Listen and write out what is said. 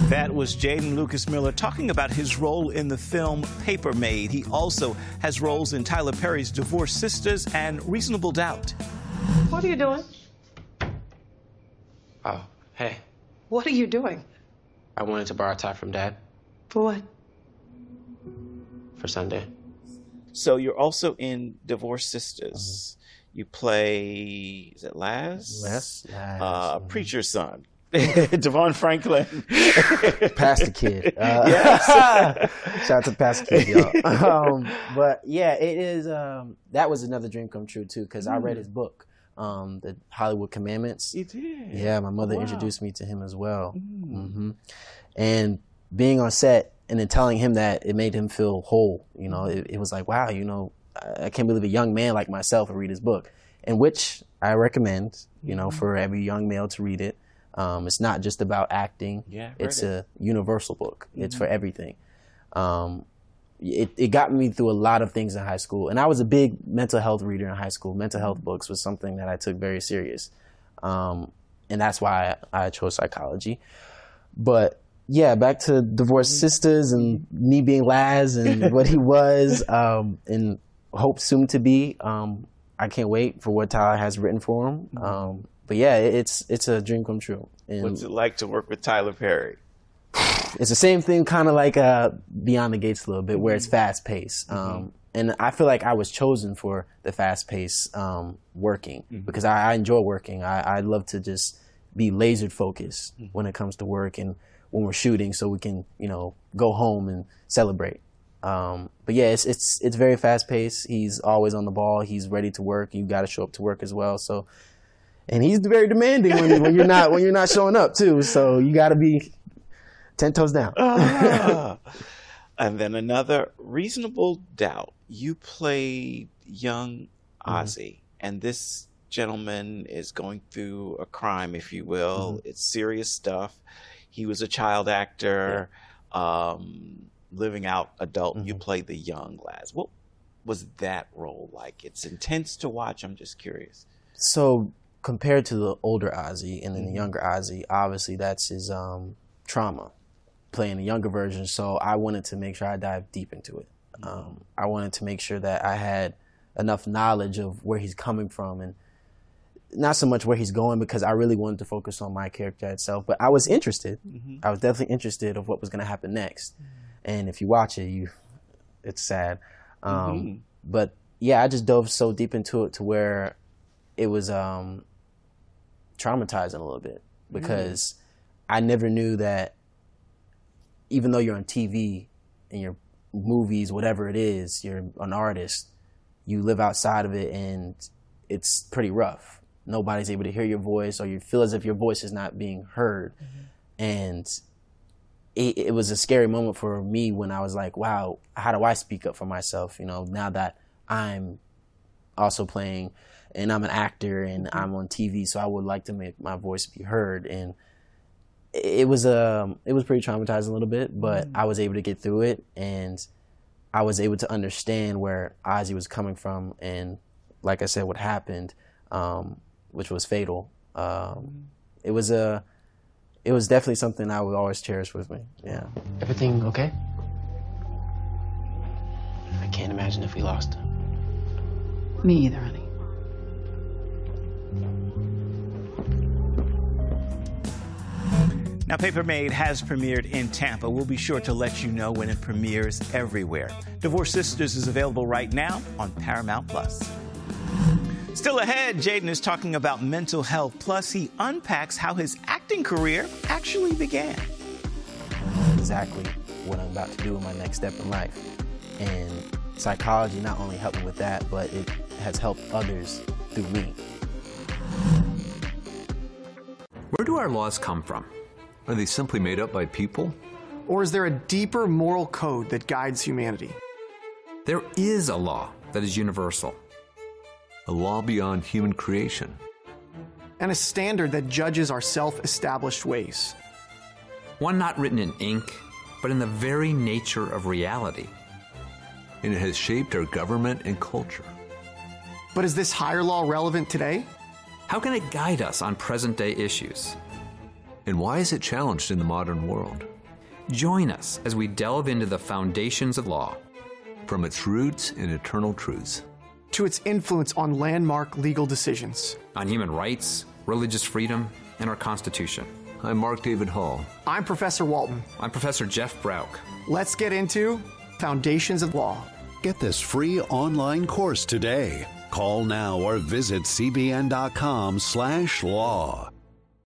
That was Jaden Lucas Miller talking about his role in the film Paper Maid. He also has roles in Tyler Perry's Divorced Sisters and Reasonable Doubt. What are you doing? Oh, hey. What are you doing? I wanted to borrow a tie from Dad For what? for Sunday. So you're also in Divorced Sisters. You play, is it Laz? Laz. Preacher's son. Devon Franklin. Pastor Kid. Yes. Shout out to Pastor Kid, y'all. But yeah, it is, that was another dream come true too, because I read his book, The Hollywood Commandments. You did? Yeah, my mother Wow. introduced me to him as well. And being on set and then telling him that, it made him feel whole. You know, it was like, wow, you know, I can't believe a young man like myself would read his book, and which I recommend, you know, for every young male to read it. It's not just about acting. Yeah, I've it's read a universal book. It's for everything. It got me through a lot of things in high school, and I was a big mental health reader in high school. Mental health books was something that I took very serious, and that's why I chose psychology. But yeah, back to Divorced Sisters and me being Laz and what he was, and hope soon to be. I can't wait for what Tyler has written for him. But yeah, it's a dream come true. And What's it like to work with Tyler Perry? it's the same thing, kind of like Beyond the Gates a little bit, where it's fast paced. And I feel like I was chosen for the fast paced working because I enjoy working. I love to just be laser focused when it comes to work and when we're shooting, so we can, you know, go home and celebrate. But yeah, it's very fast paced. He's always on the ball. He's ready to work. You got to show up to work as well. So, and he's very demanding when you're not showing up too. So you got to be 10 toes down. And then another Reasonable Doubt. You played young Ozzy, and this gentleman is going through a crime, if you will. It's serious stuff. He was a child actor, living out adult. You played the young Laz. What was that role like? It's intense to watch. I'm just curious. So compared to the older Ozzy and then the younger Ozzy, obviously that's his trauma, playing the younger version. So I wanted to make sure I dived deep into it. I wanted to make sure that I had enough knowledge of where he's coming from, and not so much where he's going, because I really wanted to focus on my character itself. But I was interested. I was definitely interested of what was going to happen next. And if you watch it, it's sad. But yeah, I just dove so deep into it to where it was traumatizing a little bit, because I never knew that even though you're on TV and your movies, whatever it is, you're an artist, you live outside of it and it's pretty rough. Nobody's able to hear your voice, or you feel as if your voice is not being heard. And it was a scary moment for me when I was like, wow, how do I speak up for myself? You know, now that I'm also playing and I'm an actor and I'm on TV, so I would like to make my voice be heard. And it was pretty traumatizing a little bit, but I was able to get through it, and I was able to understand where Ozzy was coming from, and like I said, what happened, which was fatal. It was definitely something I would always cherish with me. Yeah. Everything okay? I can't imagine if we lost him. Me either, honey. Now, Paper Maid has premiered in Tampa. We'll be sure to let you know when it premieres everywhere. Divorced Sisters is available right now on Paramount+. Still ahead, Jaden is talking about mental health. Plus, he unpacks how his acting career actually began. Exactly what I'm about to do in my next step in life. And psychology not only helped me with that, but it has helped others through me. Where do our laws come from? Are they simply made up by people? Or is there a deeper moral code that guides humanity? There is a law that is universal. A law beyond human creation. And a standard that judges our self-established ways. One not written in ink, but in the very nature of reality. And it has shaped our government and culture. But is this higher law relevant today? How can it guide us on present-day issues? And why is it challenged in the modern world? Join us as we delve into the foundations of law. From its roots and eternal truths to its influence on landmark legal decisions. On human rights, religious freedom, and our Constitution. I'm Mark David Hall. I'm Professor Walton. I'm Professor Jeff Brauk. Let's get into Foundations of Law. Get this free online course today. Call now or visit cbn.com/law.